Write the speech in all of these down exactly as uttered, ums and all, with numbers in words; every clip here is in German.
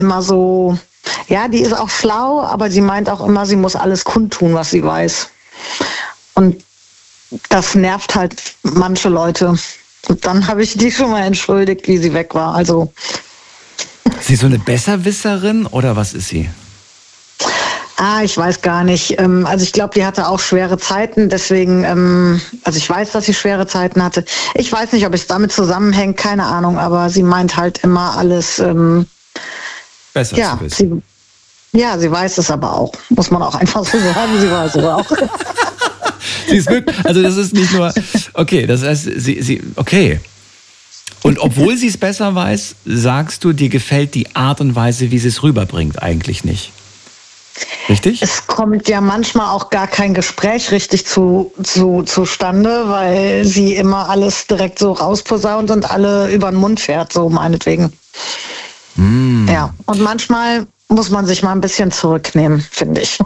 immer so, ja, die ist auch schlau, aber sie meint auch immer, sie muss alles kundtun, was sie weiß. Und das nervt halt manche Leute. Und dann habe ich die schon mal entschuldigt, wie sie weg war. Also. Ist sie so eine Besserwisserin oder was ist sie? Ah, ich weiß gar nicht. Also ich glaube, die hatte auch schwere Zeiten, deswegen, also ich weiß, dass sie schwere Zeiten hatte. Ich weiß nicht, ob es damit zusammenhängt, keine Ahnung, aber sie meint halt immer alles. Ähm, Besser ja, zu wissen. Sie, ja, sie weiß es aber auch, muss man auch einfach so sagen, sie weiß es auch. Sie ist wirklich, also das ist nicht nur, okay, das heißt, sie, sie, okay. Und obwohl sie es besser weiß, sagst du, dir gefällt die Art und Weise, wie sie es rüberbringt, eigentlich nicht. Richtig? Es kommt ja manchmal auch gar kein Gespräch richtig zu, zu, zustande, weil sie immer alles direkt so rausposaunt und alle über den Mund fährt, so meinetwegen. Mm. Ja, und manchmal muss man sich mal ein bisschen zurücknehmen, finde ich.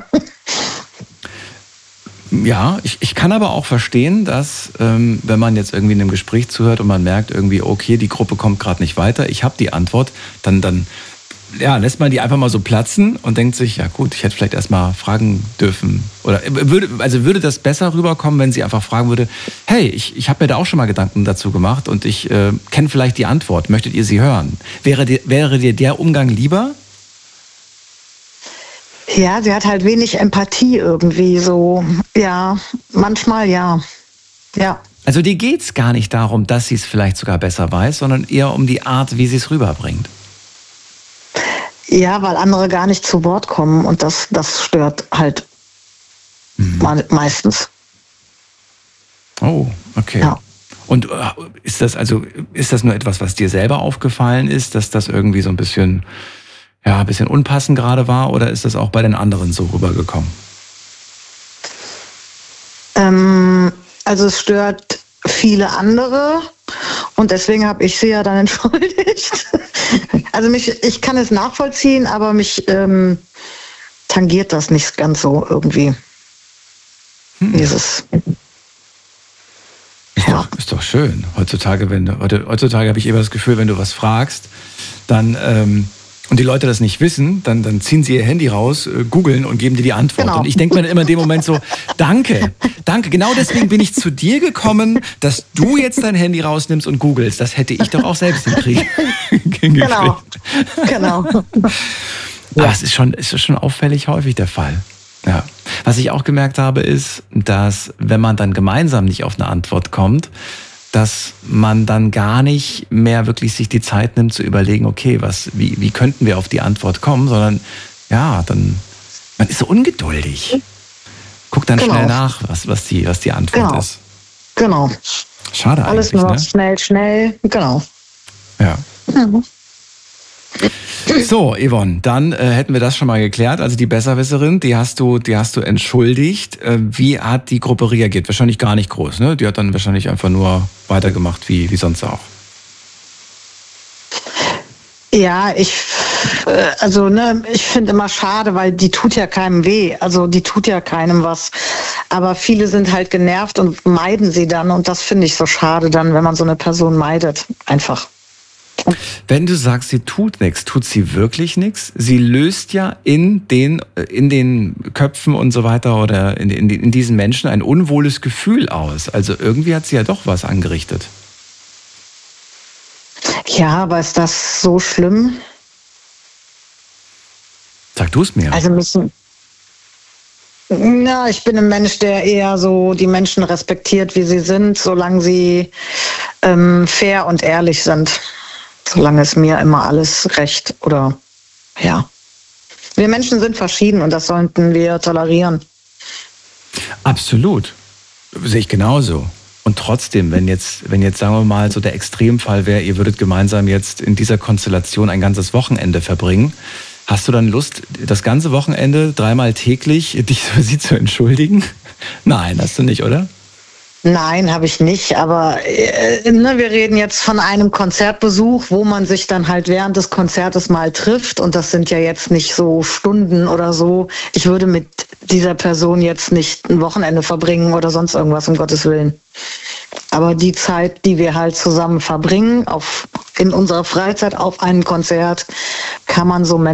Ja, ich, ich kann aber auch verstehen, dass ähm, wenn man jetzt irgendwie in einem Gespräch zuhört und man merkt irgendwie, okay, die Gruppe kommt gerade nicht weiter, ich habe die Antwort, dann, dann ja, lässt man die einfach mal so platzen und denkt sich, ja gut, ich hätte vielleicht erst mal fragen dürfen. Oder würde, also würde das besser rüberkommen, wenn sie einfach fragen würde, hey, ich, ich habe mir da auch schon mal Gedanken dazu gemacht und ich äh, kenne vielleicht die Antwort, möchtet ihr sie hören? Wäre dir, wäre dir der Umgang lieber? Ja, sie hat halt wenig Empathie irgendwie so. Ja, manchmal ja. Ja. Also dir geht's gar nicht darum, dass sie es vielleicht sogar besser weiß, sondern eher um die Art, wie sie es rüberbringt. Ja, weil andere gar nicht zu Wort kommen und das, das stört halt mhm. meistens. Oh, okay. Ja. Und ist das also, ist das nur etwas, was dir selber aufgefallen ist, dass das irgendwie so ein bisschen, ja, ein bisschen unpassend gerade war, oder ist das auch bei den anderen so rübergekommen? Ähm, also es stört viele andere und deswegen habe ich sie ja dann entschuldigt. Also mich, ich kann es nachvollziehen, aber mich ähm, tangiert das nicht ganz so irgendwie. Hm. Dieses. Ist, ja. doch, ist doch schön. Heutzutage, wenn du, heutzutage habe ich immer das Gefühl, wenn du was fragst, dann ähm, und die Leute das nicht wissen, dann, dann ziehen sie ihr Handy raus, äh, googeln und geben dir die Antwort. Genau. Und ich denke mir immer in dem Moment so, danke, danke. Genau deswegen bin ich zu dir gekommen, dass du jetzt dein Handy rausnimmst und googelst. Das hätte ich doch auch selbst hinkriegen. Genau, genau. Aber es ist schon, es ist schon auffällig häufig der Fall. Ja. Was ich auch gemerkt habe, ist, dass wenn man dann gemeinsam nicht auf eine Antwort kommt, dass man dann gar nicht mehr wirklich sich die Zeit nimmt zu überlegen, okay, was, wie, wie könnten wir auf die Antwort kommen, sondern ja, dann, man ist so ungeduldig. Guckt dann genau. schnell nach, was, was, die, was die Antwort genau. ist. Genau. Schade eigentlich, alles nur ne? schnell, schnell, genau. Ja. Mhm. So, Yvonne, dann äh, hätten wir das schon mal geklärt. Also die Besserwisserin, die hast du, die hast du entschuldigt. Äh, wie hat die Gruppe reagiert? Wahrscheinlich gar nicht groß, ne? Die hat dann wahrscheinlich einfach nur weitergemacht, wie, wie sonst auch. Ja, ich, äh, also ne, ich finde immer schade, weil die tut ja keinem weh. Also die tut ja keinem was. Aber viele sind halt genervt und meiden sie dann. Und das finde ich so schade dann, wenn man so eine Person meidet. Einfach. Wenn du sagst, sie tut nichts, tut sie wirklich nichts? Sie löst ja in den, in den Köpfen und so weiter oder in, in, in diesen Menschen ein unwohles Gefühl aus. Also irgendwie hat sie ja doch was angerichtet. Ja, aber ist das so schlimm? Sag du es mir. Also müssen. Ja, ich bin ein Mensch, der eher so die Menschen respektiert, wie sie sind, solange sie ähm, fair und ehrlich sind. Solange es mir immer alles recht oder ja. Wir Menschen sind verschieden und das sollten wir tolerieren. Absolut. Sehe ich genauso. Und trotzdem, wenn jetzt, wenn jetzt, sagen wir mal, so der Extremfall wäre, ihr würdet gemeinsam jetzt in dieser Konstellation ein ganzes Wochenende verbringen, hast du dann Lust, das ganze Wochenende dreimal täglich dich für sie zu entschuldigen? Nein, hast du nicht, oder? Nein, habe ich nicht, aber äh, ne, wir reden jetzt von einem Konzertbesuch, wo man sich dann halt während des Konzertes mal trifft und das sind ja jetzt nicht so Stunden oder so. Ich würde mit dieser Person jetzt nicht ein Wochenende verbringen oder sonst irgendwas, um Gottes Willen. Aber die Zeit, die wir halt zusammen verbringen, auf, in unserer Freizeit auf einem Konzert, kann man so